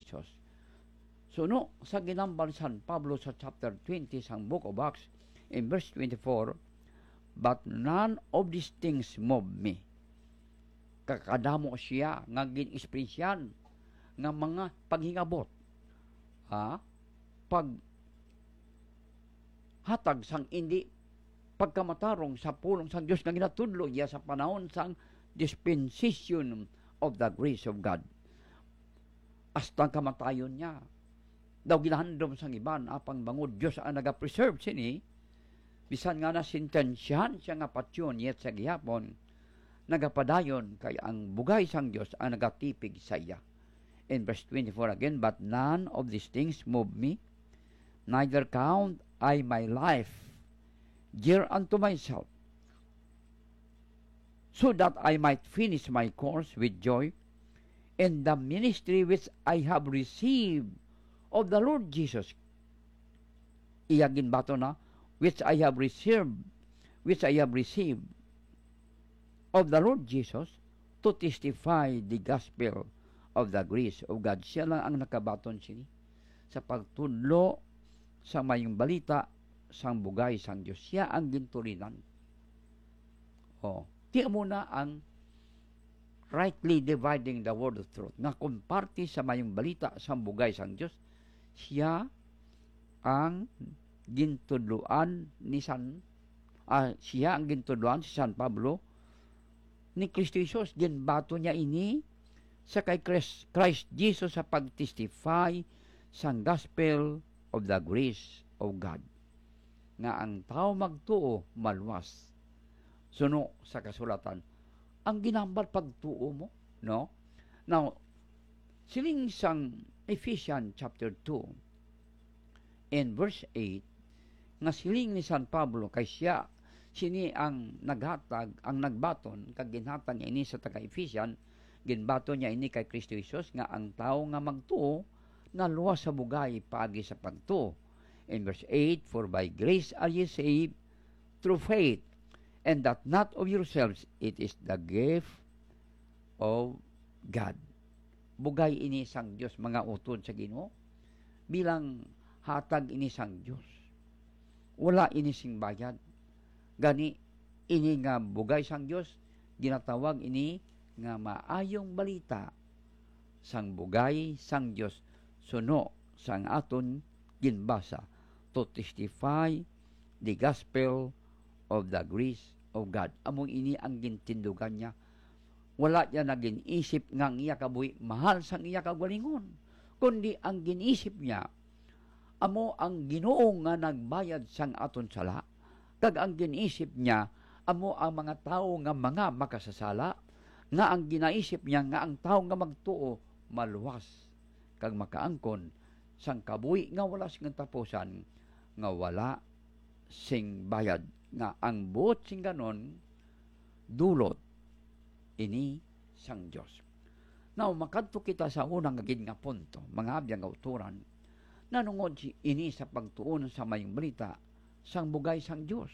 Jesus. So no, sa ginambal San Pablo sa chapter 20 sang Book of Acts, in verse 24, but none of these things move me. Kakadamo siya nga gin-experiencyan nga mga paghingabot. Pag hatag sang hindi pagkamatarong sa pulong sang Dios nga ginatudlo niya sa panahon sang dispensation of the grace of God. Hasta kamatayon niya. Daw ginahandom sang iban apang bangod Dios ang naga-preserve sini. Bisan nga na sintensyahan siya nga patyon yet sa gihapon, nagapadayon kay ang bugay sang Dios ang nagatipig sa iya. In verse 24 again, but none of these things move me, neither count I my life dear unto myself, so that I might finish my course with joy in the ministry which I have received of the Lord Jesus. Iyagin bato na, which I have received of the Lord Jesus to testify the gospel of the grace of God. Siya lang ang nakabaton sini sa pagtudlo sa mayong balita sang bugay sang Dios. Siya ang gintulinan. Tiya muna ang rightly dividing the word of truth. Nga kumparte sa mayong balita sang bugay sang Dios. Siya ang gintudluan ni siya ang gintudluan si San Pablo ni Kristo Jesus. Ginbato niya ini sa kay Christ Jesus sa pagtestify sang gospel of the grace of God, nga ang tao magtuo maluwas. Suno sa kasulatan, ang ginambal pagtuo mo, no? Now, siling sang Ephesians chapter 2 in verse 8, nga siling ni San Pablo kay siya sini ang naghatag, ang nagbaton kag ginhatag niya ini sa taga-Ephesian, ginbato niya ini kay Kristo Jesus nga ang tao nga magtuo na luwas sa bugay paagi sa pagtuo. In verse 8, for by grace are ye saved through faith, and that not of yourselves, it is the gift of God. Bugay ini sang Dios, mga utod sa Ginoo, bilang hatag ini sang Dios. Wala ini sing bayad. Gani ini nga bugay sang Dios, ginatawag ini nga maayong balita sang bugay sang Dios, suno sang aton ginbasa, to testify the gospel of the grace of God. Among ini ang gintindugan niya. Wala niya na ginisip nga ang iya kabuhi mahal sang iya kagalingon, kundi ang ginisip niya amo ang Ginoo nga nagbayad sang aton sala, kag ang ginisip niya amo ang mga tao nga mga makasasala, nga ang ginaisip niya nga ang tao nga magtuo maluwas kag makaangkon sang kabuhi nga wala sing tapusan, nga wala sing bayad, nga ang buot sing ganon dulot ini sang Dios. Now makadto kita sa unang gagid nga punto, mga abiyang kauturan, nanungod ini sa pagtuon sa mayong balita sang bugay sang Dios.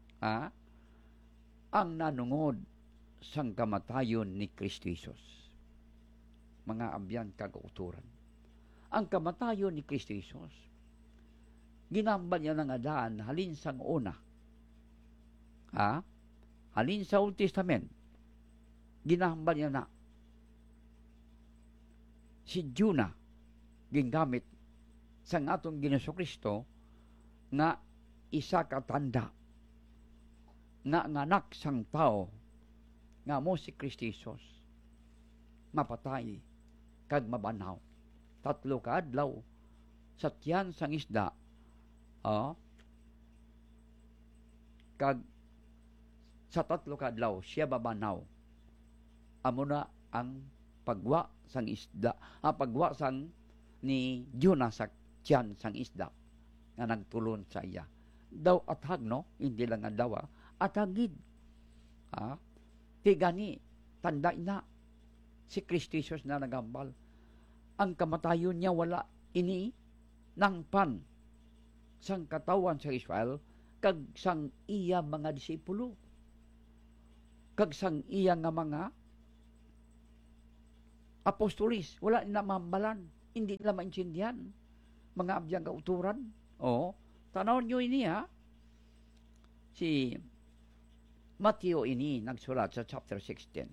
Ang nanungod sang kamatayon ni Kristo Jesus. Mga abyan kagauturan. Ang kamatayon ni Kristo Jesus, ginambal niya ng adaan halin sang una. Halin sa Old Testament, ginambal niya na si Juna gingamit sang atong Ginoong Kristo nga isa katanda nga anak sang tao nga mo si Kristo Jesus mapatay kag mabanaw 3 ka adlaw sa tiyan sang isda, kag sa 3 ka adlaw siya babanaw. Amo na ang pagwa sang isda, pagwa sang ni Jonah sa tiyan sang isda nga nagtulon sa iya. Daw atag, no? Hindi lang ang dawa, atagid. Tigani, tanda na si Kristo Jesus na nagambal. Ang kamatayon niya wala ini nangpan sang katawan sa Israel, kag sang iya mga disipulo, kag sang iya nga mga apostolis, wala na mambalan. Hindi nila maintindihan. Mga abyang kauturan. O, tanaw nyo ini ha. Si Matthew ini nagsulat sa chapter 16.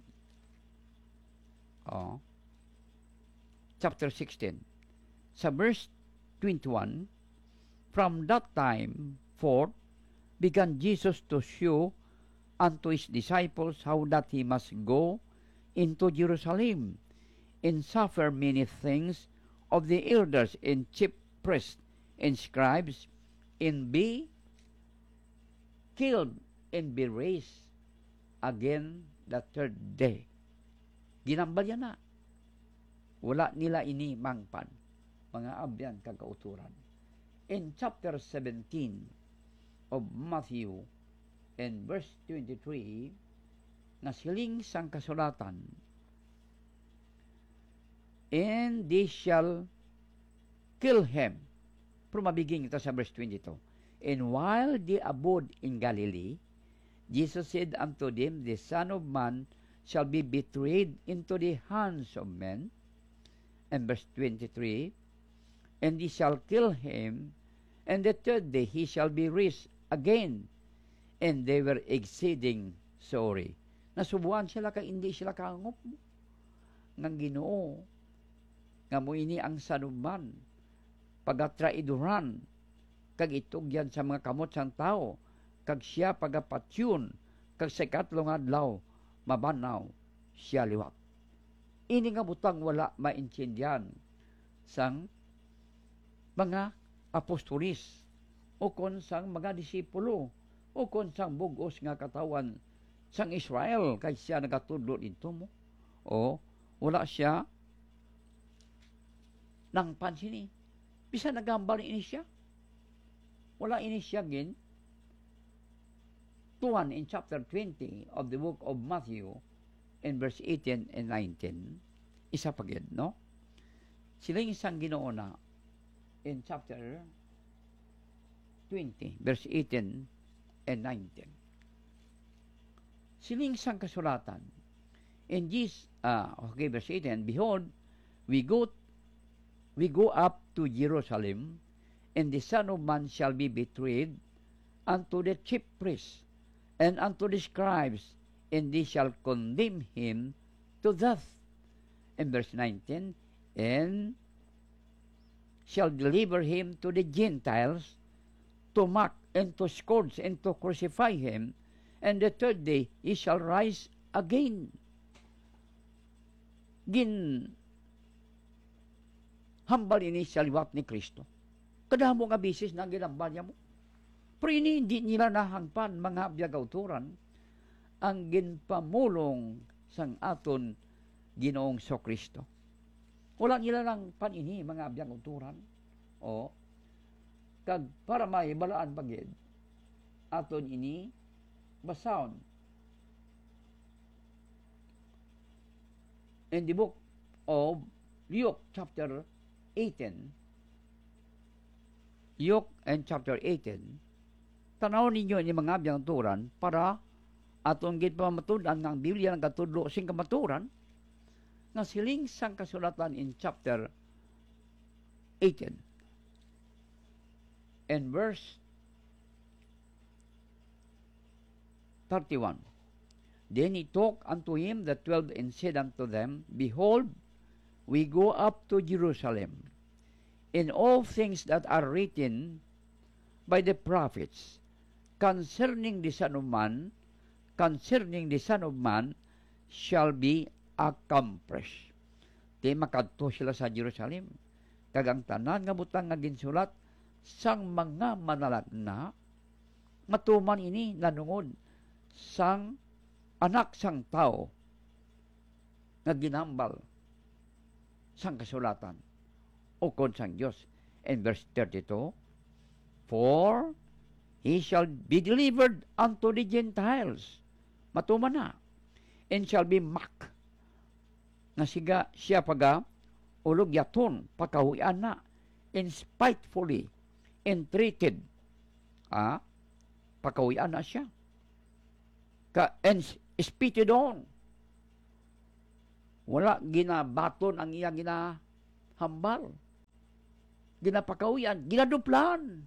O, chapter 16. Sa verse 21, from that time forth began Jesus to show unto his disciples how that he must go into Jerusalem and suffer many things of the elders and chief priests and scribes, and be killed and be raised again the third day. Ginambal yan na. Wala nila ini mangpan, mga abyan kagauturan. In chapter 17 of Matthew and verse 23, na siling sang kasulatan, and they shall kill him. Pero mabiging ito sa verse 22. And while they abode in Galilee, Jesus said unto them, the Son of Man shall be betrayed into the hands of men. And verse 23, and they shall kill him, and the third day he shall be raised again. And they were exceeding sorry. Nasubuan sila kay hindi sila kangop ng Ginoo. Nga mo ini ang sanuman, pagatraiduran, kag itugyan sa mga kamot sang tao, kag siya pagapatsyon, kag sa ikatlong adlaw, mabanaw siya liwat. Ini nga butang wala maintindihan sang mga apostolis, o kon sang mga disipulo, o kon sang bugos nga katawan sang Israel, kay siya nagatudlo dito mo. O, wala siya nang pansini. Bisa nagambal ini siya. Wala ini siya gin. Tuan in chapter 20 of the book of Matthew in verse 18 and 19. Isa pa gid, no? Sila yung isang Ginoo na in chapter 20 verse 18 and 19. Sila yung isang kasulatan. In this, okay, verse 18, behold, we go up to Jerusalem, and the Son of Man shall be betrayed unto the chief priests and unto the scribes, and they shall condemn him to death. In verse 19, and shall deliver him to the Gentiles to mock and to scourge and to crucify him, and the third day he shall rise again. Hambal ini sa liwat ni Kristo. Kadamo nga bisis na ginambal niya mo. Pero ini hindi nila nahangpan mga abiyagauturan ang ginpamulong sang aton Ginoong Kristo. Wala nila lang pan ini mga abiyagauturan. O, kag para may balaan pagid, aton ini basaon. In the book of Luke chapter 18, Luke and chapter 18, tanaw ninyo ni mga abiyang turan para atong gitpamatudan ng Biblia ng katudlo sing kamaturan nga siling sang kasulatan in chapter 18 and verse 31. Then he talked unto him the 12 and said unto them, behold, we go up to Jerusalem, in all things that are written by the prophets concerning the Son of Man, shall be accomplished. Di makadto sila sa Jerusalem. Kagang tanan nga butang nga ginsulat sang mga manalagna, matuman ini nanungod sang anak sang tao nga ginambal sang kasulatan o kon sang Dios. In verse 32, for he shall be delivered unto the Gentiles, matuman na, and shall be mocked, nga siya paga ulog yaton pakahuyan na, and spitefully entreated, pakahuyan na siya, and spitted on. Wala ginabaton ang iyang hambal, ginapakawian, ginaduplan.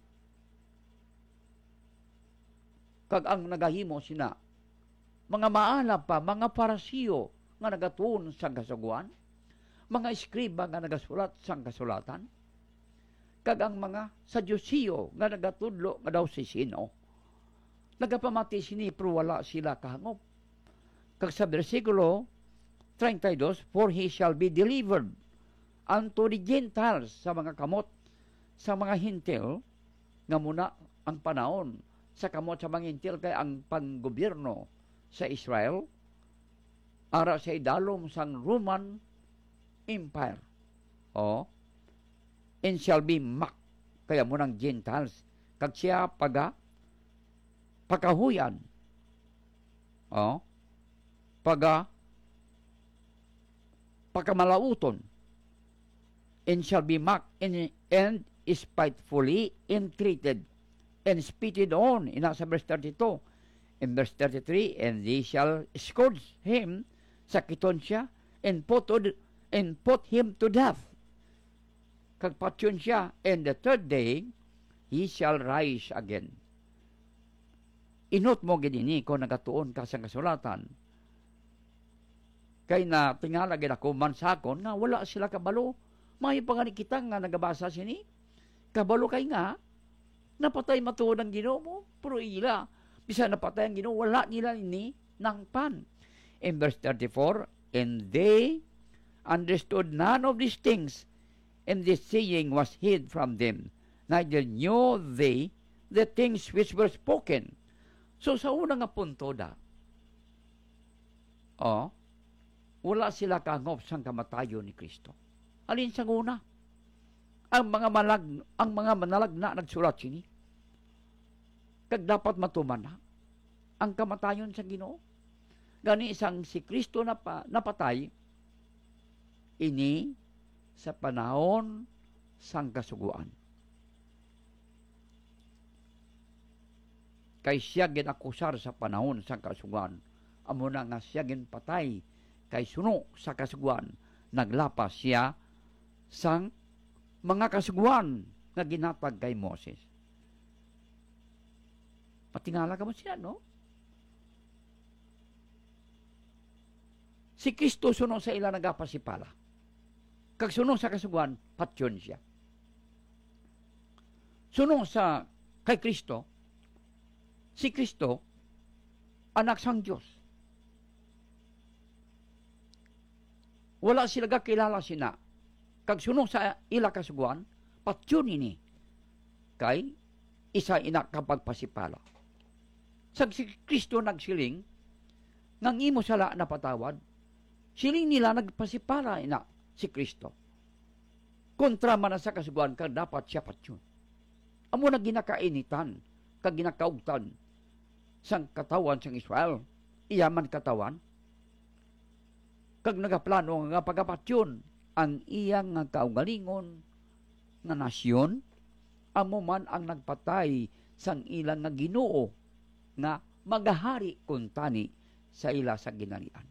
Kag ang nagahimo sina, mga maala pa, mga parasiyo nga nagatuon sa kasuguan, mga eskriba nga nagasulat sa kasulatan, kag ang mga Sadyusiyo nga nagatudlo nga daw si sino, nagapamati sini pero wala sila kahangop. Kag sa versikulo 32, for he shall be delivered unto the Gentiles, sa mga kamot, sa mga hintil, nga muna ang panahon sa kamot sa mga hintil kay ang panggobyerno sa Israel ara sa idalom sang Roman Empire. And shall be mocked, kaya munang Gentiles, kag siya pagahuyan, pagkamalauton, and shall be mocked, and spitefully entreated, and spitted on, in nasa verse 32. In verse 33, and they shall scourge him, sakiton siya, and put him to death. Kagpatyon siya, and the third day, he shall rise again. Inot mo ginini ko nagatuon ka sa kasulatan. Kay na tingala gid ako mansakon nga wala sila kabalo. May pangani kita nga nagabasa sini. Kabalo kay nga napatay matuod ang Ginoo mo, pero ila bisa napatay ang Ginoo, wala nila ini nangpan. In verse 34, and they understood none of these things, and this saying was hid from them, neither knew they the things which were spoken. So sa unang nga punto wala sila kangop sang kamatayon ni Kristo. Alin sa una? Ang mga manalag na nagsulat sini. Kag dapat matuman na ang kamatayon sa Ginoo. Gani isang si Kristo napatay ini sa panahon sang kasuguan. Kay siya ginakusar sa panahon sang kasuguan. Amo na nga siya ginpatay kay suno sa kasuguan. Naglapas siya sang mga kasuguan nga ginatag kay Moses. Patingala ka mo siya, no? Si Kristo suno sa ila nagapasipala. Kag suno sa kasuguan, patyon siya. Suno sa kay Kristo, si Kristo, anak sang Diyos. Wala sila kakilala sina. Kag suno sa ila kasuguan, patyon ini. Kay isa ina kapagpasipala. Sa si Kristo nagsiling, nang imo sala napatawad, siling nila nagpasipala ina si Kristo. Kontra man sa kasuguan, kag dapat siya patyon. Amo na ginakainitan, kag ginakaugtan, sang katawan sang Israel, iyaman katawan, kag nagaplano nga pagapatyon ang iyang nga kaugalingon nga nasyon, amo man ang nagpatay sang ilang nga Ginoo nga magahari kuntani sa ila sa ginalian.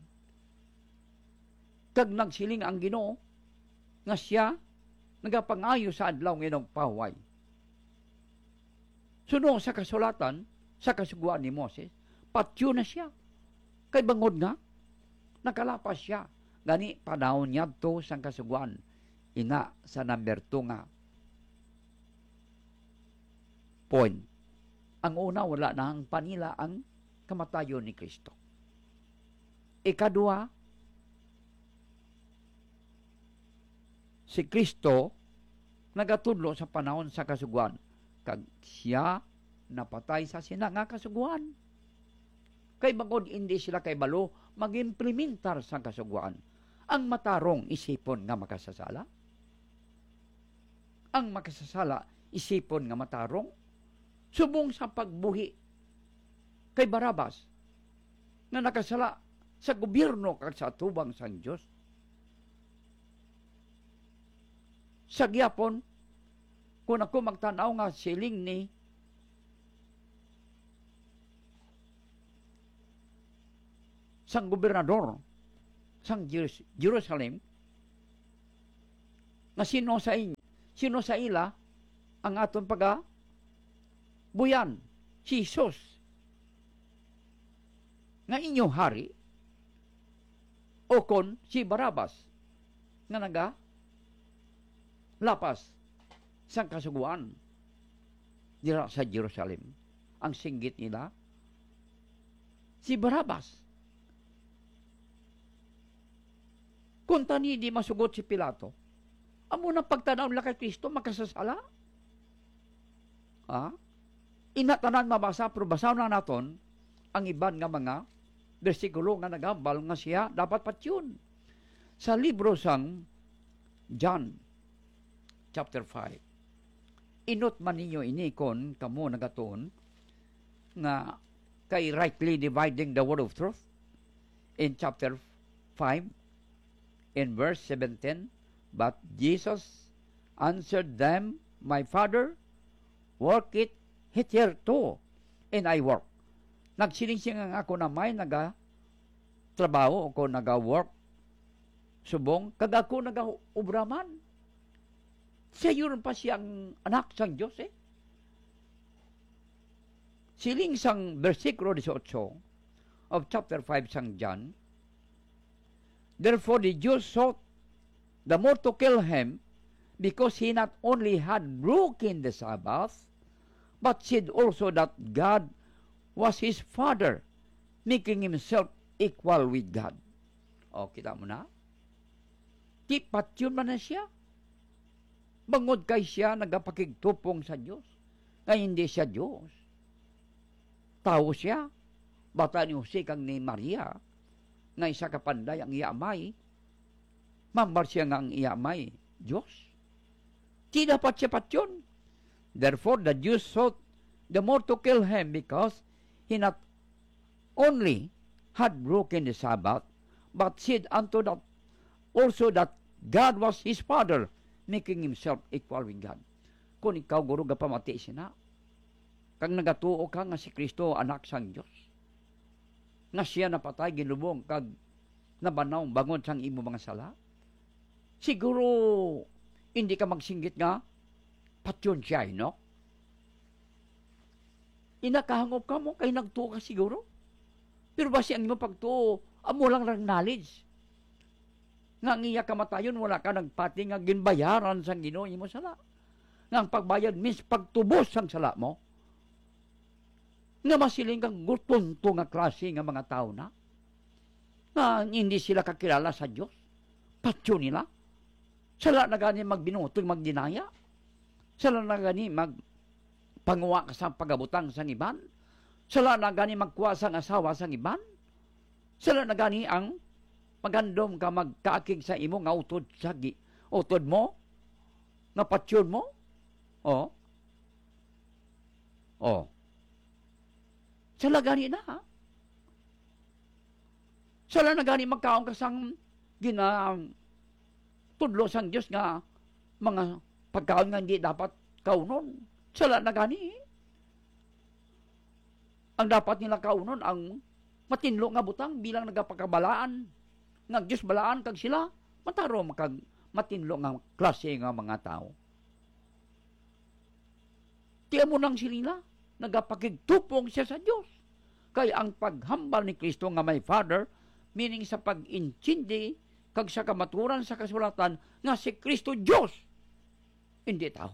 Kag nagsiling ang Ginoo nga siya nagapangayo sa adlaw ng pahuway. Suno sa kasulatan, sa kasuguan ni Moses, patyo na siya. Kay bangod nga, nakalapas siya. Gani, panahon niya to sa kasuguan. Ina sa number 2 nga. Point. Ang una, wala na ang panila ang kamatayon ni Kristo. Ikadua, si Kristo nagatudlo sa panahon sa kasuguan. Kag siya napatay sa sina nga kasuguan. Kay bangod hindi sila kay balo mag-implementar sa kasuguan. Ang matarong isipon nga makasasala. Ang makasasala isipon nga matarong. Subong sa pagbuhi kay Barabas na nakasala sa gobyerno kag sa tubang sang Dios. Sa gyapon, kung ako magtanaw nga siling ni sang gobernador sang Jerusalem, nga sino sa ila ang aton buyan, si Jesus. Nga inyong hari, o kon si Barabas, nga lapas sa kasuguan dira sa Jerusalem. Ang singgit nila, si Barabas. Kung tani di masugot si Pilato, amo na pagtanaw nila kay Kristo, makasasala. Inatanan mabasa, pero basaw na naton ang iban nga mga bersikulo nga nagambal nga siya dapat patyon. Sa libro sang John, chapter 5, inot man ninyo inikon kamo nagatuon nga kay rightly dividing the word of truth in chapter 5 in verse 17, but Jesus answered them, my Father work it hitherto, and I work. Nagsiling-sing ang ako na may trabaho o naga-work subong kag ako naga-ubraman. Siya yun pa siyang anak sang Diyos Siling sang versikulo 18 of chapter 5 sang John, therefore the Jews sought the more to kill him, because he not only had broken the Sabbath, but said also that God was his father, making himself equal with God. O, kita mo na? Tipat yun man na siya. Bangod kay siya, nagapakigtupong sa Diyos. Nga hindi siya Diyos. Tao siya. Bata ni Jose kang ni Maria, nga isa kapanday ang iamay. Mambar siya nga ang iamay, Diyos. Di dapat siya patyon. Therefore, the Jews sought the more to kill him, because he not only had broken the Sabbath, but said unto that also that God was his father, making himself equal with God. Kung ikaw, guro, gapamati sina, kang nagatuo ka nga si Kristo, anak sang Diyos, nga siya napatay, ginlubong, kag nabanaw, bangon sang imo mga sala, siguro, hindi ka magsinggit nga, patyon siya, no? Inakahangop ka mo, kay nagtuo ka siguro. Pero basi ang imo pagtuo, amo lang knowledge. Nga ang iya kamatayon, wala ka nagpati nga ginbayaran sang Ginoo imo sala. Nga ang pagbayad means pagtubos sang sala mo. Nga masiling kang gutunto nga klase nga mga tao na. Nga hindi sila kakilala sa Diyos. Patyon nila. Sala na gani magbinutong magdinaya. Sala na gani magpanguwa ka sa pagabutang sang iban. Sala na gani magkuha sang asawa sang iban. Sala na gani ang magandom ka magkaakig sa imo nga utod utod mo, nga patyon mo. Sala gani na, ha? Sala na gani magkaon ka sang tudlo sang Diyos nga mga pagkaon nga hindi dapat kaunon. Sala na gani. Ang dapat nila kaunon ang matinlo nga butang bilang nagapakabalaan. Nga Diyos balaan kag sila, mataro kag matinlo nga klase nga mga tao. Tiyan mo nang sila, nagapakigtupong siya sa Diyos. Kaya ang paghambal ni Kristo nga may Father, meaning sa pag-intindi, kag sa kamaturan sa kasulatan, nga si Kristo Diyos, hindi tao.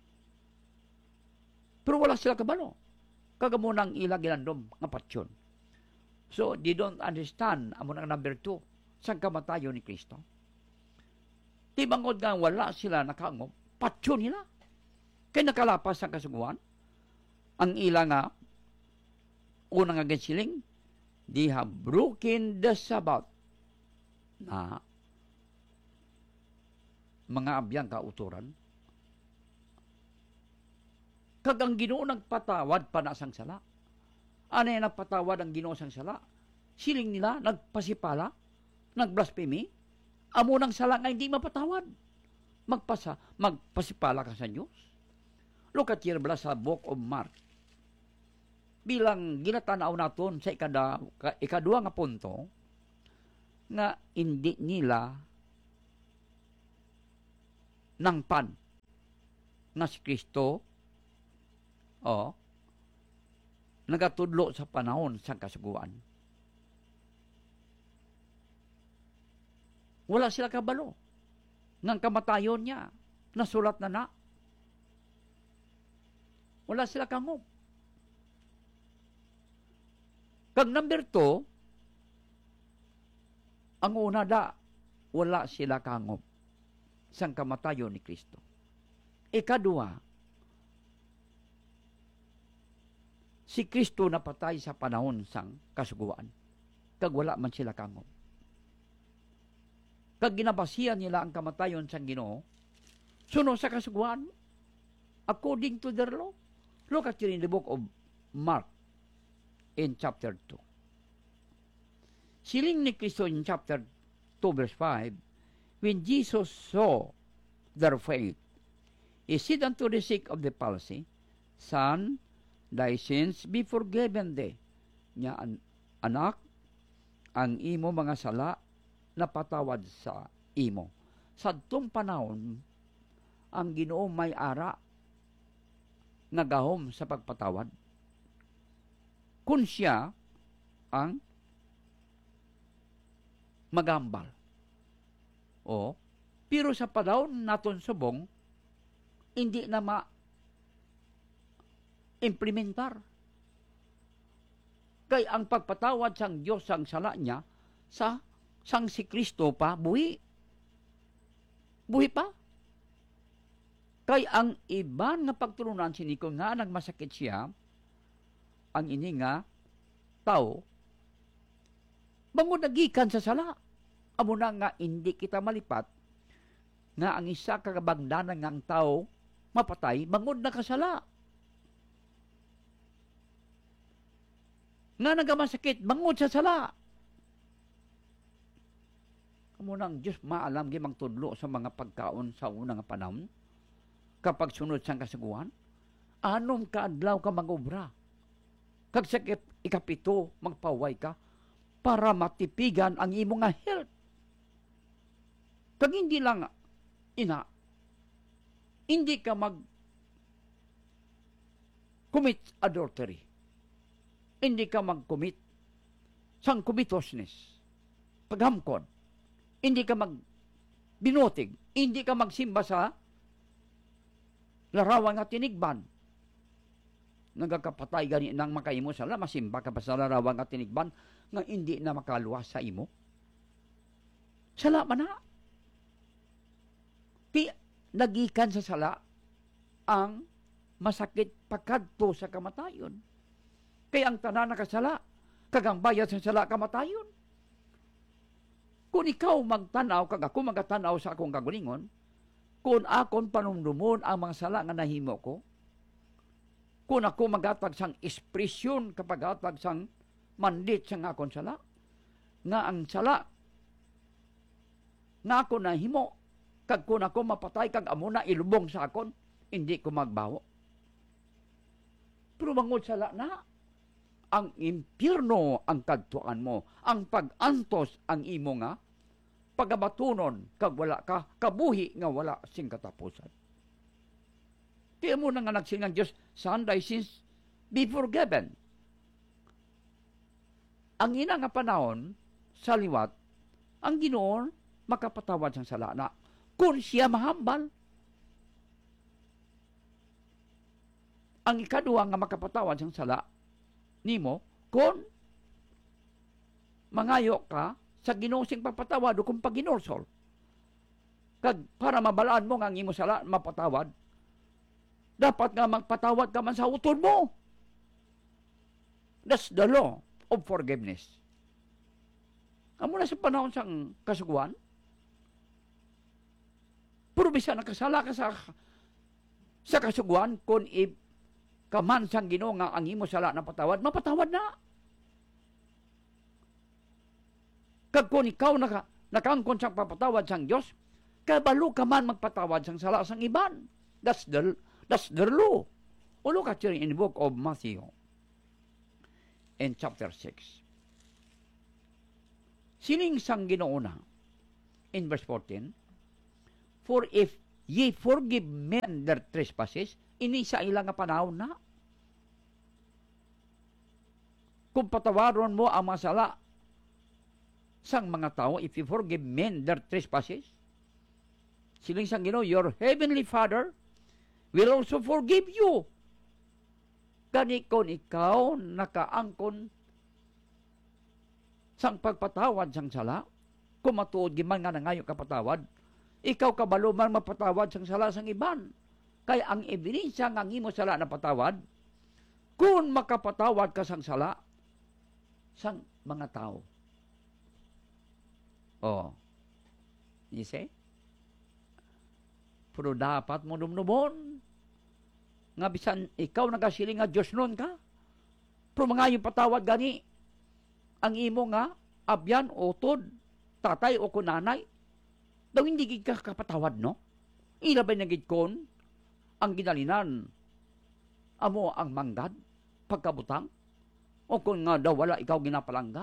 Pero wala sila kabalo. Kagamunang ila ginandom nga patyon. So, they don't understand, amunang number 2, sa kamatayon ni Kristo. Di bangod nga wala sila nakangop, patyon nila. Kaya nakalapas sa kasuguan, ang ila nga, unang nga siling, they have broken the Sabbath na mga abiyang kauturan. Kag ang Ginoo nagpatawad pa na sang sala. Ano yung nagpatawad ang Ginoo sang sala? Siling nila, nagpasipala, nagblasphemy, amo ng sala nga hindi mapatawad. Magpasipala ka sa Diyos. Look at here, sa book of Mark. Bilang ginatanaw naton sa ikadua nga punto, nga hindi nila ng pan na si Kristo nagatudlo sa panahon sa kasuguan. Wala sila kabalo ng kamatayon niya. Nasulat na. Wala sila kangop. Kag number 2, ang una wala sila kangop sang kamatayon ni Kristo. Ikadua, si Kristo napatay sa panahon sang kasuguan. Kag wala man sila kangop. Kag ginabasihan nila ang kamatayon sang Ginoo, suno sa kasuguan, according to their law. Look at in the book of Mark, in chapter 2. Siling ni Kristo in chapter 2, verse 5, when Jesus saw their faith, he said unto the sick of the palsy, Son, thy sins be forgiven thee. Nya anak, ang imo mga sala napatawad sa imo. Sa tong panahon, ang Ginoo may ara nga gahom sa pagpatawad. Kung siya ang magambal. Pero sa panahon naton subong, hindi na ma-implementar. Kay ang pagpatawad sang Diyos sang sala niya, sang si Kristo pa, buhi. Buhi pa. Kay ang iban nga pagtulunan siniko nga nagmasakit siya, ang ini nga tao, bangod nagikan sa sala. Amo na nga hindi kita malipat nga ang isa kagabangdanan nga ang tao mapatay, bangod na kasala. Nga nagamasakit, bangod sa sala. Amo nang Diyos maalam gimang tudlo sa mga pagkaon sa unang panahon. Kapag sunod sang kasuguan, anom kaadlaw ka mag-obra. Kag sa ikapito, magpaway ka para matipigan ang imo nga health. Kag hindi lang hindi ka commit adultery. Hindi ka mag-commit sang covetous, paghamkod. Hindi ka binotig. Hindi ka magsimba sa larawan nga tinigban. Nagakapatay gani nang makaimo sala, masimba ka pa sa larawan nga tinigban nga hindi na makaluwas sa imo. Sala man na. Nagikan sa sala ang masakit pagkadto sa kamatayon. Kaya ang tanan nakasala, kagang bayad sa sala kamatayon. Kung ikaw magtanaw, kag ako magatanaw sa akong kagulingon, kung akon panumdumon ang mga sala nga nahimo ko, kung ako magatag sang ekspresyon kapag atag sang mandit sang akon sala, nga ang sala nga ako nahimo, kag kung ako mapatay, kag amo na ilubong sa akon, hindi ko magbawo. Pero bangod sala na, ang impyerno ang kadtuan mo, ang pag-antos ang imo nga, pagabatunon, kag wala ka, kabuhi nga wala sing katapusan. Kaya mo na nga nagsingang Diyos, Son, thy sins be forgiven. Ang ina nga panahon, sa liwat, ang Ginoo makapatawad sang sala na, kung siya mahambal. Ang ikaduwa nga makapatawad sang sala, nimo, kung mangayo ka sa Ginoo sing pagpatawad o kung paginorsol. Kag para mabalaan mo nga ang imo sala mapatawad, dapat nga magpatawad ka man sa utod mo. That's the law of forgiveness. Amo na sa panahon sang kasuguan, pero bisan nakasala ka sa kasuguan, kung kaman sang Ginoo nga ang imo sala na patawad, mapatawad na. Kag kung ikaw nakaangkon sang papatawad sang Dios, kabalo ka man magpatawad sang sala sang iban. That's the law. O look at in the book of Matthew, in chapter 6. Siling sang Ginoo na, in verse 14, For if ye forgive men their trespasses, ini sa ilang nga panahon na. Kung patawaron mo ang masala sang mga tao, if you forgive men their trespasses, siling sang Ginoo, your heavenly Father will also forgive you. Gani kon ikaw nakaangkon sang pagpatawad sang sala, kung matuod giman nga nangayo kapatawad, ikaw kabalo man mapatawad sang sala sang iban. Kaya ang ebidensya nga ang imo sala na patawad, kung makapatawad ka sang sala sang mga tao. Oh. You see? Pero dapat mo numnumon. Nga bisan ikaw nagasiling nga Diyos nun ka. Pero mga yung patawad gani, ang imo nga, abyan, utod, tatay o kunanay, daw hindi ka kapatawad, no? Ilabay na gidkon, ang ginalinan, amo ang manggad, pagkabutang, o kung nga daw wala ikaw ginapalangga,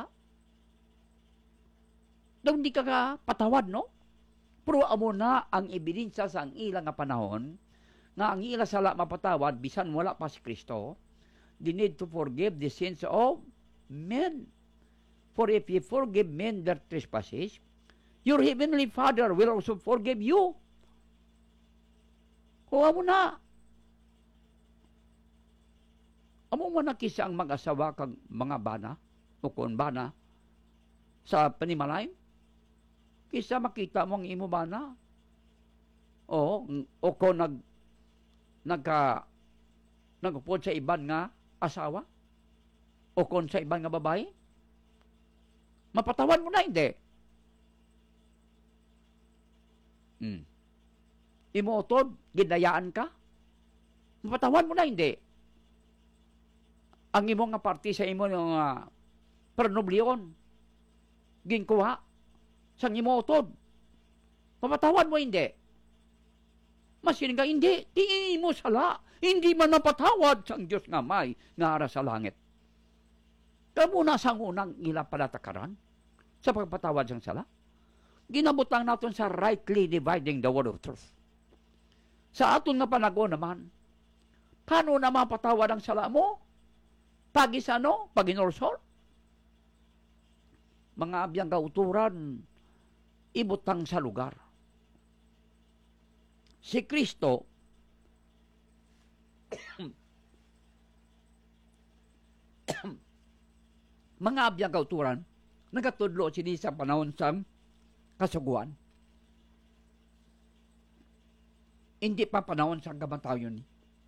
daw hindi ka kapatawad, no? Pero amo na ang ebidensya sa ang ilang nga panahon, nga ang ilang sala mapatawad, bisan wala pa si Kristo, they need to forgive the sins of men. For if you forgive men their trespasses, your heavenly Father will also forgive you. O amo na. Amo mo nakisa ang mag-asawa kag mga bana, o kung bana, sa panimalay, kisa makita mo ang imo bana. O kung nagupod sa iban nga asawa, o kung sa iban nga babae, mapatawan mo na, hindi. Imotod, ginayaan ka, mapatawan mo na, hindi. Ang imo nga party sa imo yung pernoblion, ginkuha, sang imotod, mapatawan mo, hindi. Masin nga, hindi. Di mo sala. Hindi man napatawad sang Diyos nga may nga ara sa langit. Kamo na sang unang ilang palatakaran sa pagpatawad sang sala. Ginabutang natin sa rightly dividing the word of truth. Sa aton nga panagon naman, paano na mapatawad ang sala mo? Pagisano? Paginorsol? Mga abiyang kauturan, ibutang sa lugar. Si Kristo, mga abiyang kauturan, nagatudlo sini sa panahon sang kasuguan. Hindi pa panahon sang kamatayon.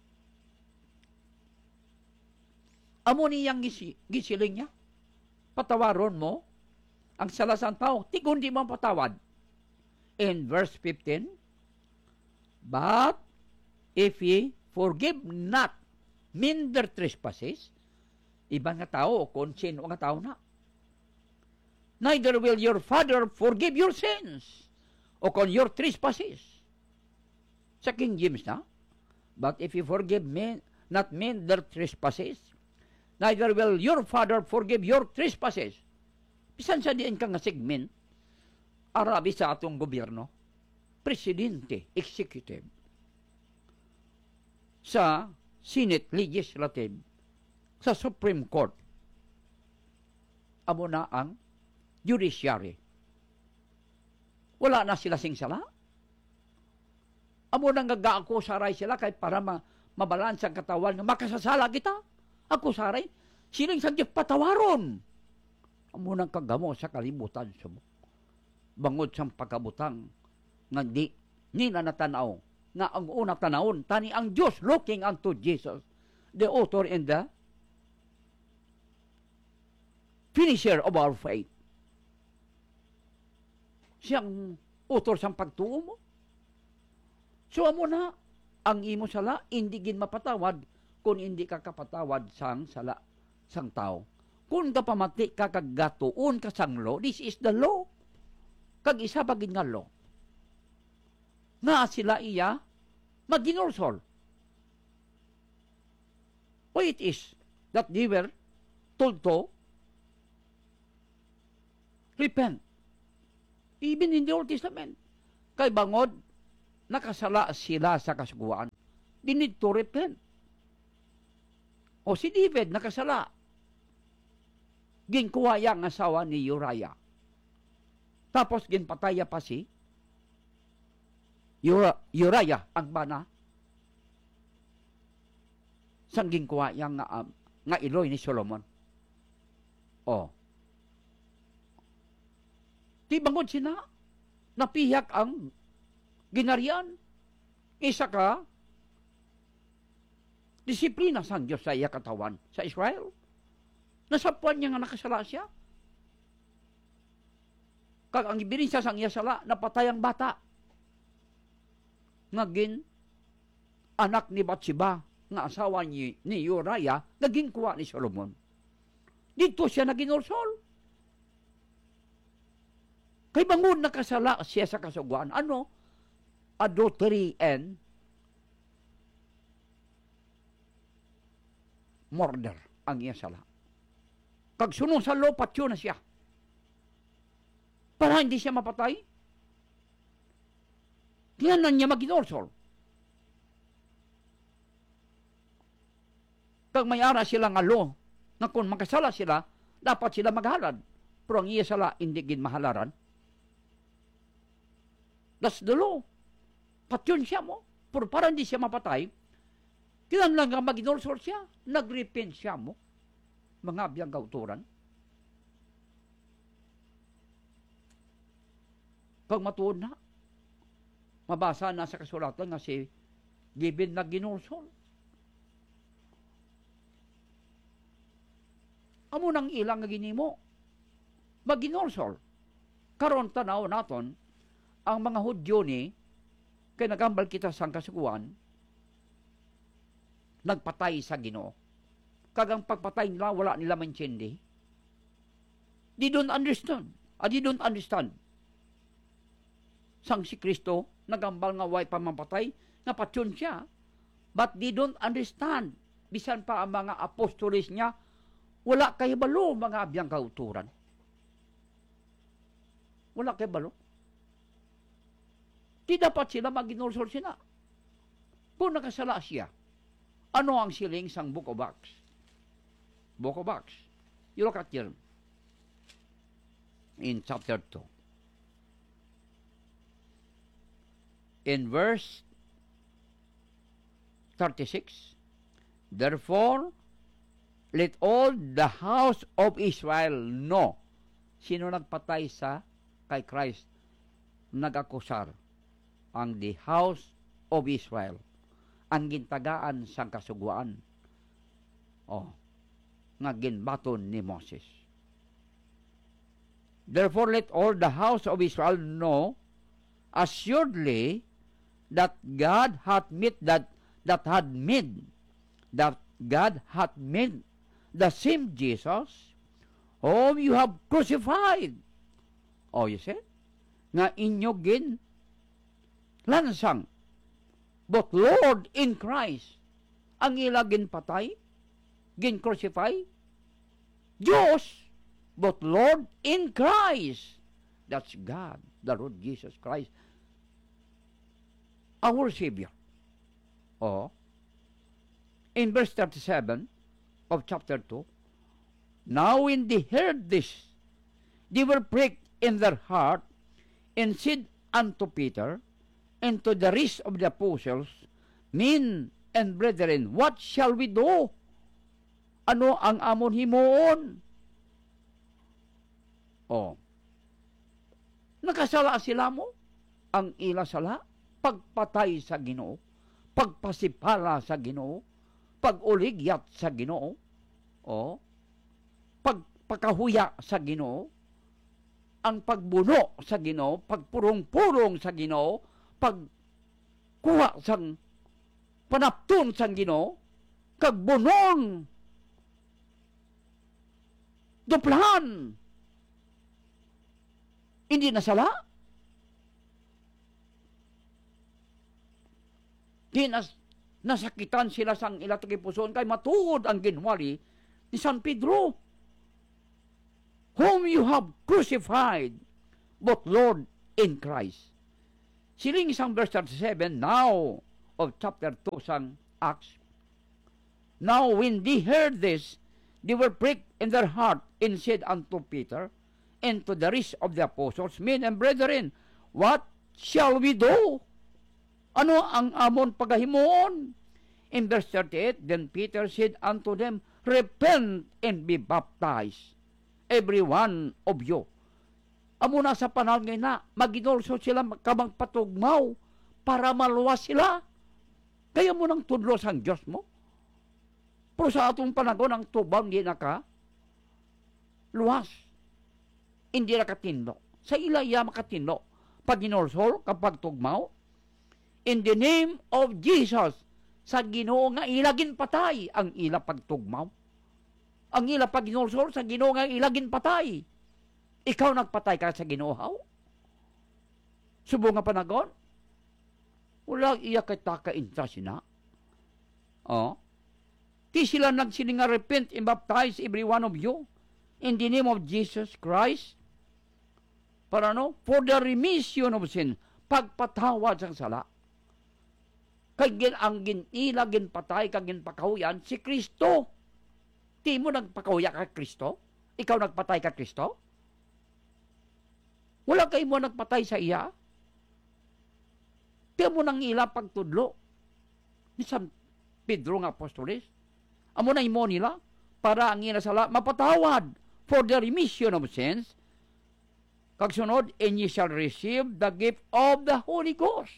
Amo niyang gisiling niya, patawaron mo ang salasang tao, tigun di mo patawad. In verse 15, but if ye forgive not men their trespasses, ibang nga tao o kung sino nga tao na, neither will your Father forgive your sins o kung your trespasses. Sa King James na, but if you forgive not men their trespasses, neither will your Father forgive your trespasses. Bisan sa diin ka nga segment, arabi sa atong gobyerno, presidente, executive, sa Senate, legislative, sa Supreme Court, amo na ang judiciary. Wala na sila sing sala. Amo na nga-akusaray sila kahit para mabalans ang katawan nga makasasala kita. Akusaray, siling sa patawaron. Amo nang kagamo sa kalibutan sa mo. Bangod sa pagkabutang nga di na natanaw nga ang una tanawon tani ang Diyos looking unto Jesus, the author and the finisher of our faith. Siyang author sang pagtuo mo. So amo na ang imo sala hindi gin mapatawad kung hindi ka kapatawad sang sala sang tao. Kung ka pamati ka kagatuon ka sang law, this is the law. Kag isa pagin nga law. Nga sila iya maginorsol. Why it is that they were told to repent. Even in the Old Testament. Kay bangod, nakasala sila sa kasuguan. They need to repent. O si David nakasala. Ginkuha yang asawa ni Uriah. Tapos ginpataya pa si Uriah ang bana. Sang ginkuha yang nga iloy ni Solomon. O. Di bangod sina, napiyak ang ginarian. Isa ka, disiplina sang Diyos sa iya katawan sa Israel. Nasapuan niya nga nakasala siya. Kag ang ibinisa sang iya sala, napatay ang bata. Ngagin, anak ni Bathsheba, nga asawa ni Uriah, naging kuha ni Solomon. Dito siya naging orsol. Kay bangod nakasala siya sa kasuguan. Ano? Adultery and murder ang iya sala. Kag sunong sa law, patyo na siya. Para hindi siya mapatay. Yan na niya mag-inorsol. Kag may ara sila nga law, na kung makasala sila, dapat sila maghalad. Pero ang iya sala, hindi gin mahalaran. That's the law. Patyon siya mo. Pero para hindi siya mapatay, kailan lang nga mag-inorsol siya, nag-repent siya mo. Mga biyang kauturan. Pag matuod na, mabasa na sa kasulatan nga si David na ginorsol. Amo nang ilang nga ginimo, mag-ginorsol. Karon tanaw naton, ang mga Hudyo ni, kay nagambal kita sa kasuguan, nagpatay sa Ginoo. Kagang pagpatay nila, wala nila maintindihan. They don't understand. They don't understand. Sang si Kristo, nagambal nga way pamapatay, nga patyon siya. But they don't understand. Bisan pa ang mga apostolis niya, wala kay balo mga abiyang kauturan. Wala kay balo. Di dapat sila mag-inorsol sila. Kung nakasala siya, ano ang siling sang Book of Acts? Book of Acts. You look at here. In chapter 2. In verse 36, therefore, let all the house of Israel know. Sino nagpatay sa kay Christ? Nag-akusar ang the house of Israel. Ang gintagaan sang kasuguan. Nga ginbaton ni Moses. Therefore, let all the house of Israel know assuredly that God hath made the same Jesus whom you have crucified. You see? Nga inyo gin lansang but Lord in Christ ang ila gin patay, gin crucify, Diyos, but Lord in Christ. That's God, the Lord Jesus Christ, our Savior. In verse 37 of chapter 2, now when they heard this, they were pricked in their heart, and said unto Peter, and to the rest of the apostles, men and brethren, what shall we do? Ano ang amon himoon? Nakasala sila mo, ang ila sala, pagpatay sa Ginoo, pagpasipala sa Ginoo, paguligyat sa Ginoo, pagpakahuya sa Ginoo, ang pagbuno sa Ginoo, pagpurong-purong sa Ginoo, pagkuha sang panapton sang Ginoo, kagbunon, duplahan, hindi nasala, di nasakitan sila sang ilatakipuson, kay matuod ang ginwali ni San Pedro, whom you have crucified, but Lord in Christ. Siling isang verse 37 now of chapter 2 sang Acts. Now when they heard this, they were pricked in their heart and said unto Peter and to the rest of the apostles, Men and brethren, what shall we do? Ano ang amon pagahimoon? In verse 38, then Peter said unto them, Repent and be baptized, every one of you. Amo na sa panahon ngayon na, maginulso sila kamang patugmaw para maluwas sila. Kaya mo nang tudlos ang Diyos mo. Pero sa atong panahon, ang tubang hindi naka luwas. Hindi nakatinlo. Sa ilaya makatinlo. Pag ginulsol, kapag tugmaw, in the name of Jesus, sa Ginoo nga ilagin patay ang ila pagtugmaw. Ang ila pag ginulsol, sa Ginoo nga ilagin patay. Ikaw nagpatay ka sa Ginoo. Subo nga panagon, wala iya kay taka-interest na. Ti sila nagsiling nga repent and baptize every one of you in the name of Jesus Christ. Para for the remission of sin, pagpatawad sang sala. Kay ang ginila, ginpatay, kag ginpakahuyan, si Kristo. Ti mo nagpakahuya ka Kristo? Ikaw nagpatay ka Kristo? Wala kayo mo nagpatay sa iya? Ti mo nang ila pagtudlo ni San Pedro nga apostoles. Amo na imo nila para ang ila sala mapatawad for the remission of sins. Kag sunod, and ye shall receive the gift of the Holy Ghost.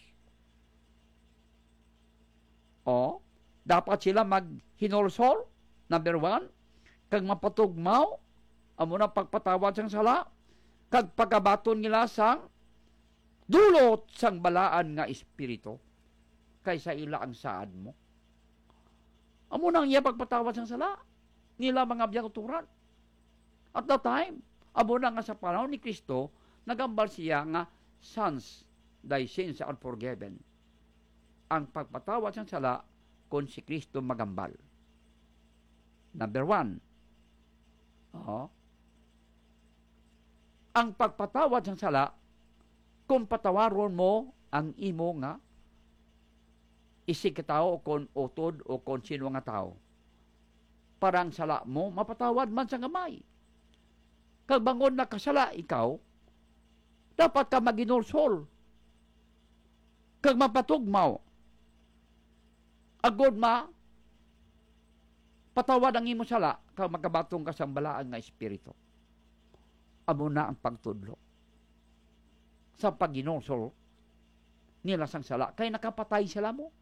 Dapat sila maghinulsol, number 1, kag mapatugmaw, amo na pagpatawad sang sala, kag pagabaton nila sang dulot sang balaan nga espiritu, kaysa ila ang saad mo. Amo nang iya pagpatawad sang sala, nila mga biyang uturan. At the time, amo na nga sa panahon ni Kristo, nagambal siya nga, Sons, thy sins are forgiven. Ang pagpatawad sang sala, kung si Kristo magambal. Number 1, ang pagpatawad sang sala, kung patawaron mo ang imo nga isig katao o kung utod o kung sino nga tao, parang sala mo, mapatawad man sa gamay. Kag bangon na kasala ikaw, dapat ka maginulsol. Kag mapatugmaw, agod patawad ang imo sala, kag magabatong ka sa balaan nga espiritu. Amo na ang pagtudlo. Sa pagginulsol nila sang sala, kay nakapatay sila mo.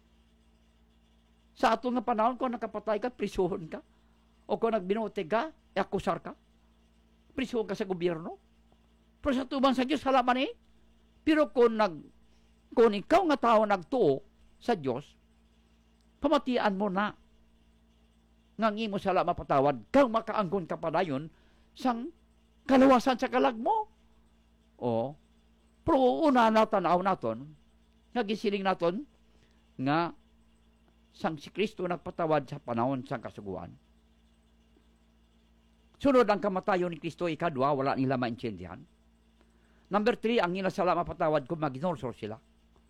Sa ato nga panahon, kung nakapatay ka, prisuhon ka. O kung nagbinuti ka, akusar ka. Prisuhon ka sa gobyerno. Pero sa tubang sa Diyos, halaman Pero kung ikaw nga tao nagtuo sa Diyos, pamatian mo na. Ngangi mo sala mapatawad, kang makaanggon ka pa dayon sang kalawasan sa kalag mo. Pero una natanaw naton, nagisiling naton, nga sang si Kristo nagpatawad sa panahon sang kasuguan. Sunod ang kamatayon ni Kristo, ikadwa, wala nila maintindihan. Number 3, ang nila sala mapatawad kung maginulsol sila.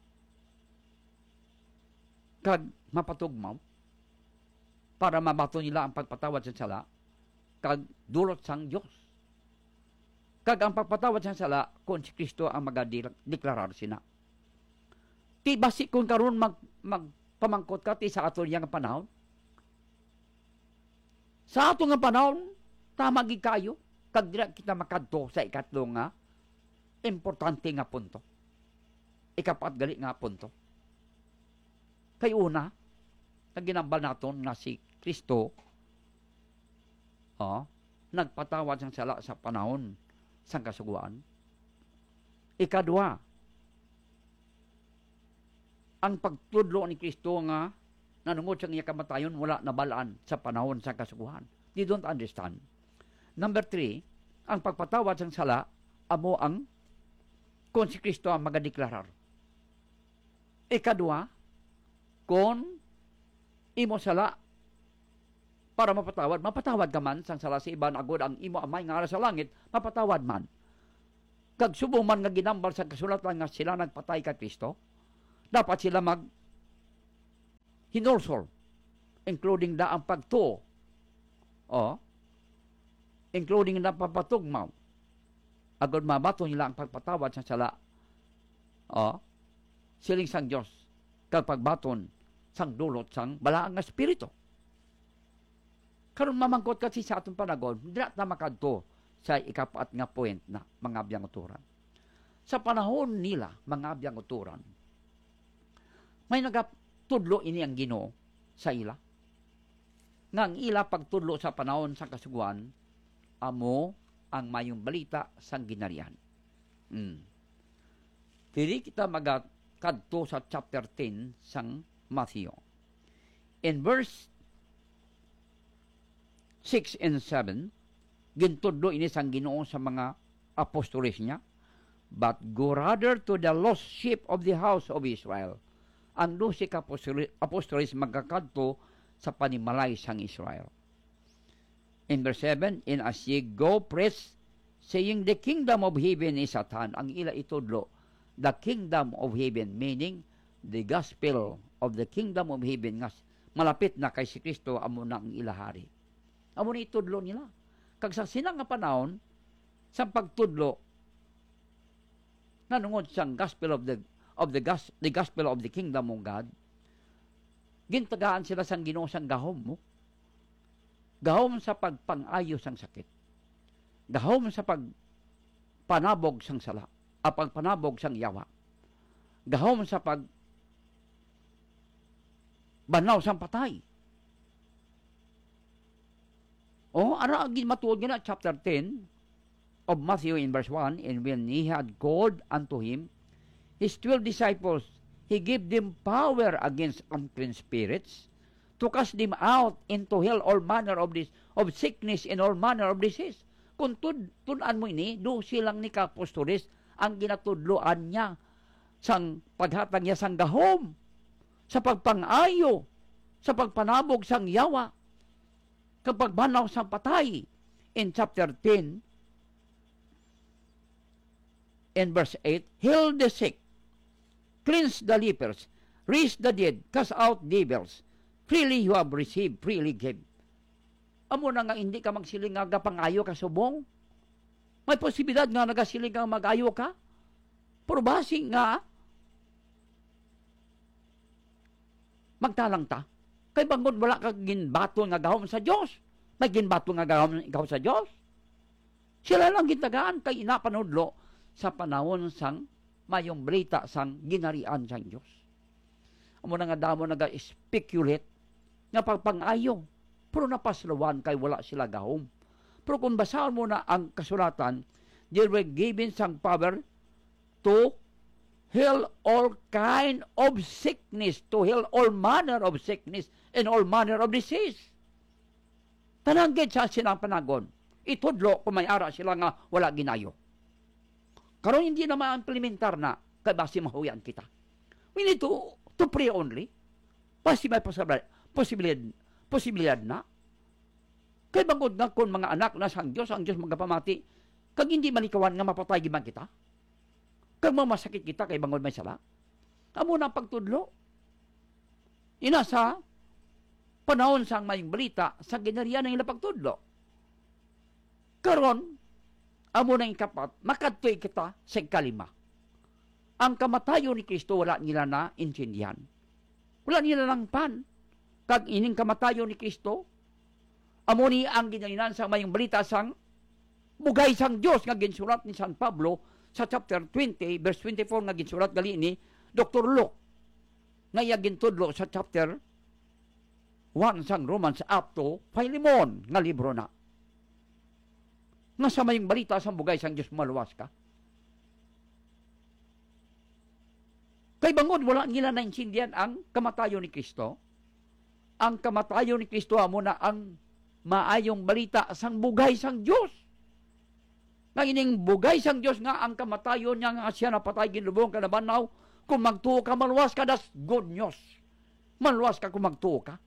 Kag mapatugmaw, para mabato nila ang pagpatawad sa sala, kag dulot sang Diyos. Kag ang pagpatawad sa sala, kung si Kristo ang magadeklarar sina. Ti basi kung karon magpamangkot ka ti sa ato nga panahon. Sa ato nga panahon, tama gid kayo, kag dira kita makadto sa ikatlo nga importante nga punto. Ikapat gali nga punto. Kay una, naginambal naton nga si Kristo, nagpatawad sang sala sa panahon sang kasuguan. Ikadua, ang pagtudlo ni Kristo nga nanungod sa iya kamatayon wala nabalaan sa panahon sang kasuguan. They don't understand. Number 3, ang pagpatawad sang sala amo ang kung si Kristo ang magadeklarar. Ikadua, kung imo sala para mapatawad ka man sang sala sa iban agod ang imo amay nga sa langit, mapatawad man. kag subong man nga ginambal sa kasulatan nga sila nagpatay kay Kristo, dapat sila hinulsol, including da ang pagtuo, including na papatugmaw, agad mabato nila ang pagpatawad sa sala, siling sang Diyos, kag pagbaton sang dulot sang balaang nga espiritu. Karon mamangkot kasi sa atong panagon, dira na makadto sa ikapat nga point na mga abiyang uturan. Sa panahon nila, mga abiyang uturan, may nagatudlo ini ang Ginoo sa ila. Nga ang ila pagtudlo sa panahon sa kasuguan, amo ang mayong balita sang ginarian. Dili kita magadto sa chapter 10 sang Matthew. In verse 6 and 7, gintudlo ini sang Ginoo sa mga apostoles niya, but go rather to the lost sheep of the house of Israel. Ang 12 ka apostoles magkakadto sa panimalay sang Israel. In verse 7, and as ye go, preach, saying the kingdom of heaven is at hand. Ang ila itudlo, the kingdom of heaven, meaning the gospel of the kingdom of heaven, nga malapit na kay si Kristo, amo na ang ilahari. Amo na itudlo nila. Kag sa sinang nga panahon, sa pagtudlo, nanungod sang gospel of the gospel of the kingdom of God, gintagaan sila sang Ginoo sang gahom mo. Gahom sa pagpangayo sang sakit. Gahom sa pagpanabog sang sala. Pagpanabog sang yawa. Gahom sa banaw sang patay. Ara matuod nga na chapter 10 of Matthew in verse 1, and when he had called unto him his 12 disciples, he gave them power against unclean spirits to cast them out into hell all manner of sickness and all manner of disease. Kung tunan mo ini, do silang ni kapostoles ang ginatudloan niya sang paghatag niya sang gahom, sa pagpangayo, sa pagpanabog sang yawa, kapag banaw sang patay. In chapter 10, in verse 8, heal the sick, cleanse the lepers, raise the dead, cast out devils. Freely you have received, freely give. Amo na nga hindi ka magsiling nga pangayo ka subong. May posibilidad nga nagasiling nga magayo ka. Pero basing nga magtalang ta. Kay bangod wala ka ginbaton nga gahom sa Dios. May ginbaton nga gahom ikaw sa Dios. Sila lang gitagaan kay inapanudlo sa panahon sang mayong balita sang ginarian sang Dios. Amo na nga damo naga-speculate nga pagpangayo, pero napaslawan kay wala sila gahom. Pero kung basahan mo na ang kasulatan, they were given some power to heal all kind of sickness, to heal all manner of sickness and all manner of disease. Tananggit sa silang panagon, itudlo kung may ara sila nga wala ginayo. Karon hindi na ma-implementar na, kay basi mahuyan kita. We need to pray only. Basi may posibilidad na. Kay bangod nga kung mga anak na sang Diyos, ang Diyos magapamati, kag hindi manikawan nga mapatay giman kita. Kag mamasakit kita kay bangod may sala. Amo na pagtudlo. Ina sa panahon sang mayong balita sa ginarian ng ilang pagtudlo. Karon, amo na yung kapat, makadtoy kita sa kalima. Ang kamatayo ni Kristo wala nila na intindihan. Wala nila lang pan. Kag ining kamatayo ni Kristo, amo ni ang ginalinan sa mayong balita sang bugay sang Dios nga ginsurat ni San Pablo sa chapter 20 verse 24 nga ginsurat gali ni Dr. Luke nga iya gintudlo sa chapter 1 sang Romans up to Philemon nga libro na. Nga sa mayong balita sang bugay sang Dios maluwas ka. Kay bangod wala nila naintindihan ang kamatayo ni Kristo. Ang kamatayo ni Kristo amo na ang maayong balita sang bugay sang Dios. Nga ining bugay sang Dios nga ang kamatayo niya nga siya napatay ginlubong ka na banaw, kung magtuo ka maluwas ka, das good news. Maluwas ka kung magtuo ka.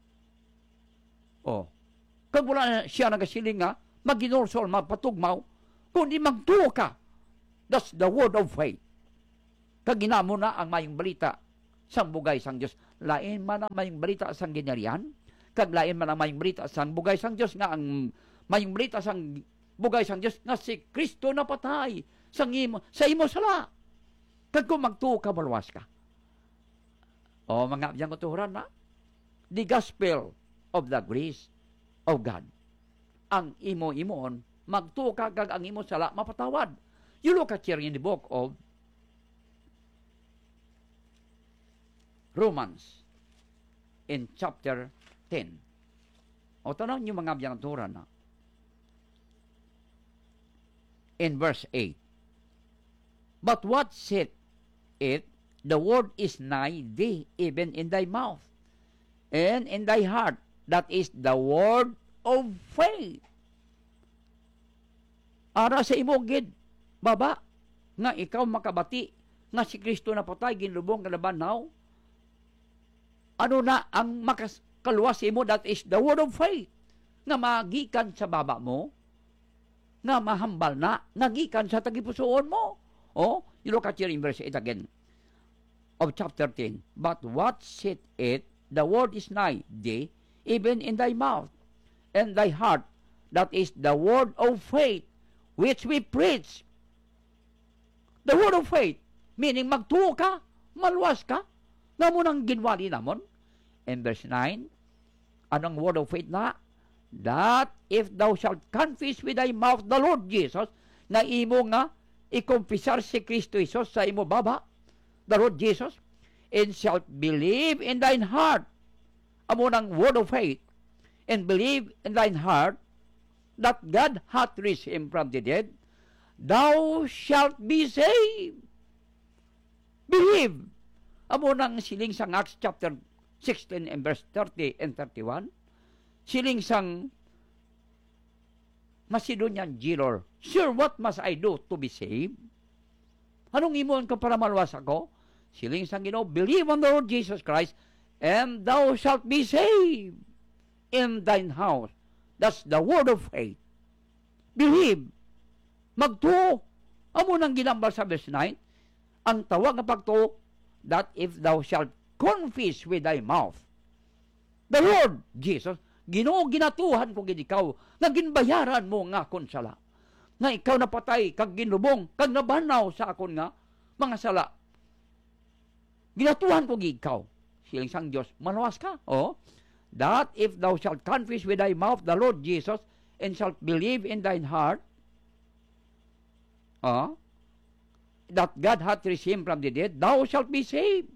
Kag wala siya nagasiling nga maginursol, magpatugmaw, kung di magtuo ka, That's the word of faith. Kag ginamo na ang mayong balita sang bugay sang Dios. Lain man ang mayong balita sang ginarian, kag lain man ang mayong balita sang bugay sang Dios, nga ang mayong balita sang bugay sang Dios nga si Kristo napatay sang imo sa imo sala. Kag kung magtuo ka, maluwas ka. O mga abiyang kutuhuran na, the gospel of the grace of God. Ang imo-imoon, magtuo ka kag ang imo sala mapatawad. You look at here in the book of Romans in chapter 10. O tanong niyo mga abiyang kutuhuran na, in verse 8. But what said it? The word is nigh thee, even in thy mouth, and in thy heart. That is the word of faith. Ara sa imo gid, baba, nga ikaw makabati, nga si Kristo napatay, ginlubong kalabanaw. Ano na ang makaluwas sa imo? That is the word of faith. Nga magikan sa baba mo, nga mahambal na, nagikan sa tagipusoon mo. Oh, you look at here in verse 8 again of chapter 10. But what said it? The word is nigh thee, even in thy mouth and thy heart. That is the word of faith which we preach. The word of faith, meaning magtuo ka, maluwas ka, nga mo nang ginwali namon. In verse 9, anong word of faith na? That if thou shalt confess with thy mouth the Lord Jesus, na imo nga ikumpisar si Kristo Jesus sa imo baba, the Lord Jesus, and shalt believe in thine heart, amo ng word of faith, and believe in thine heart that God hath raised him from the dead, thou shalt be saved. Believe. Amo ng siling sang Acts chapter 16 and verse 30 and 31, siling sang Macedonian jailer, sir, what must I do to be saved? Anong imon ka para maluwas ako? Siling sang Ginoo, believe on the Lord Jesus Christ, and thou shalt be saved in thine house. That's the word of faith. Believe. Magtuo. Amo nang ginambal sa verse 9, ang tawag nga pagtuo, that if thou shalt confess with thy mouth the Lord Jesus, Ginoo, ginatuhan ko gid ikaw, nga ginbayaran mo nga akon sala, nga ikaw napatay kag ginlubong kag nabanaw sa akon nga mga sala, ginatuhan ko gid ikaw. Siling sang Dios, maluwas ka. Oh, that if thou shalt confess with thy mouth the Lord Jesus, and shalt believe in thine heart, that God hath raised him from the dead, thou shalt be saved.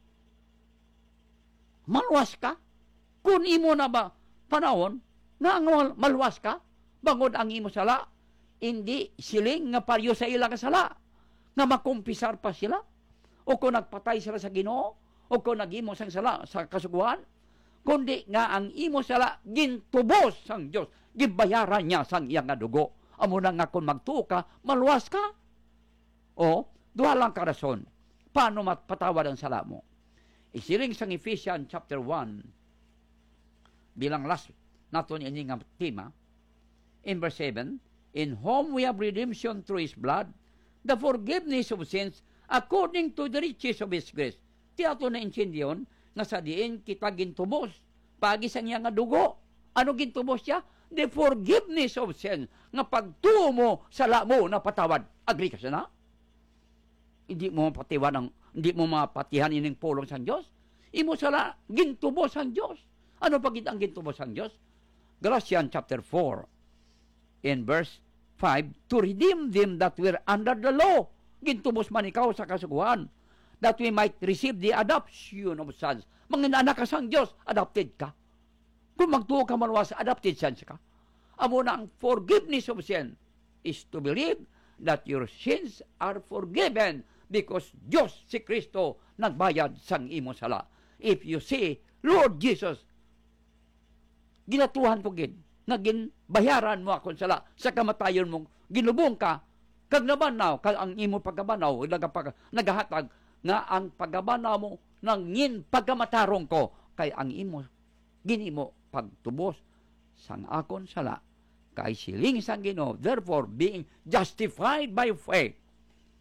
Maluwas ka. Kung imo na ba panahon na ang maluwas ka, bangod ang imo sala, hindi siling nga paryo sa ila kasala, nga makumpisar pa sila, o kung nagpatay sila sa Ginoo, o kung nag-imo sang sala sa kasuguan, kundi nga ang imo sala gintubos sang Dios, gibayaran niya sang iyang nga dugo. Amo na nga kung magtuo ka, maluwas ka. O, duha lang ka rason, paano mapatawad ang sala mo? Isiling sang Ephesians chapter 1, bilang last naton ini nga tema, in verse 7, in whom we have redemption through his blood, the forgiveness of sins, according to the riches of his grace. Ti ato na intindiyon, nga sa diin kita gintubos, pagi sa niya nga dugo. Ano gintubos siya? The forgiveness of sins, nga pagtuo mo, sala mo, na patawad. Agree ka siya na? Hindi mo mapatihan ining pulong sa Diyos. Imo sala, gintubos ang Diyos. Ano pagit ang gintubos ang Diyos? Galatians chapter 4, in verse 5, to redeem them that were under the law. Gintubos man ikaw sa kasuguan, that we might receive the adoption of sons. Mga anak ka sang Diyos, adopted ka. Kung magtuo ka maluwas, adopted sons ka. Amo na ang forgiveness of sin is to believe that your sins are forgiven because Diyos, si Kristo, nagbayad sang imo sala. If you say, Lord Jesus, ginatuhan ko gid, naging bayaran mo akong sala, sa kamatayon mo, ginubong ka, kag nabanaw, kag ang imo pagkabanaw, nagahatag, nga ang pagkabanaw mo, nang ngin pagkamatarong ko, kay ang imo, ginimo pagtubos, sang akon sala, kay siling sang Ginoo, therefore, being justified by faith,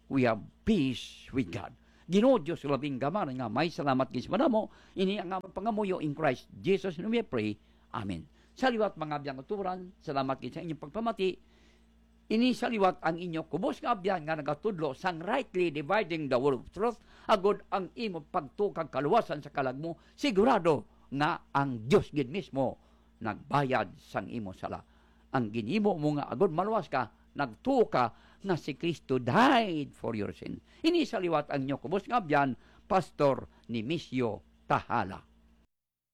we have peace with God. Ginoo Diyos labing gamar nga may salamat gis madamo ini ang pangamuyo in Christ Jesus and we pray. Amen. Sa liwat mga abiyang uturan, salamat gid sa inyong pagpamati. Ini sa liwat ang inyo kubos nga abyan nga nagatudlo sang rightly dividing the word of truth agod ang imo pagtukag kaluwasan sa kalagmo sigurado nga ang Dios gid mismo nagbayad sang imo sala. Ang ginimo mo nga agod maluwas ka nagtuka nga si Kristo died for your sin. Ini sa liwat ang inyo kubos nga abyan Pastor Nemesio Tahala.